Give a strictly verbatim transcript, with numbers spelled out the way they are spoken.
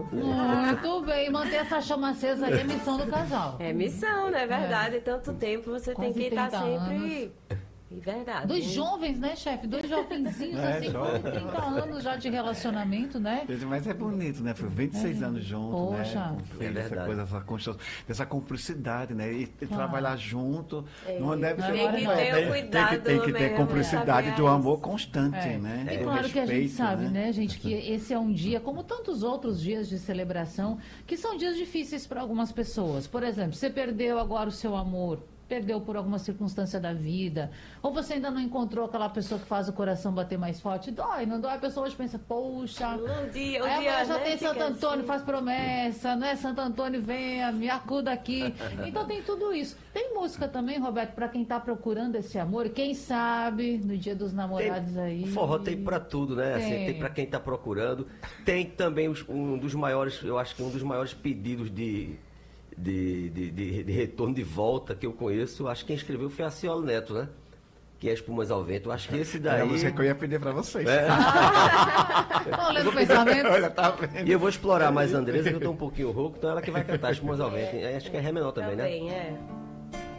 junto, né? Muito bem, manter essa chama acesa aí é missão do casal. É missão, não é verdade? Tanto tempo você tem Quase que estar trinta sempre... É verdade. Dois jovens, né, chefe? Dois jovenzinhos, É, assim, com jovem. trinta anos já de relacionamento, né? Mas é bonito, né? Foi vinte e seis anos junto, Poxa. né? Com É filho, essa verdade. coisa, essa construção, essa cumplicidade, né? E, e Claro. trabalhar junto não deve Tem ser que completo. ter o Tem- tem, cuidado que, tem que ter mesmo, cumplicidade sabe? do amor constante, É. né? E Do claro que a gente respeito, sabe, né, gente, que esse é um dia, como tantos outros dias de celebração, que são dias difíceis para algumas pessoas. Por exemplo, você perdeu agora o seu amor, perdeu por alguma circunstância da vida, ou você ainda não encontrou aquela pessoa que faz o coração bater mais forte, dói, não dói? A pessoa hoje pensa, poxa, Um dia, um aí dia, amanhã já né, tem fica Santo Antônio, assim. faz promessa, né? Santo Antônio, venha, me acuda aqui. Então tem tudo isso. Tem música também, Roberto, para quem tá procurando esse amor, e quem sabe, no dia dos namorados Tem- aí. O forró tem pra tudo, né? Assim, Tem. tem pra quem tá procurando. Tem também os- um dos maiores, eu acho que um dos maiores pedidos de, de, de, de- de retorno de volta que eu conheço. Acho que quem escreveu foi a Ciolo Neto, né? Que é Espumas ao Vento. Eu acho que esse Era daí. a música que eu ia pedir pra vocês. É. Estão lendo pensamento? Olha, tá vendo? E eu vou explorar mais a Andressa, que eu tô um pouquinho rouco, então ela que vai cantar Espumas ao Vento. Acho que é Ré menor também, né? Também, é.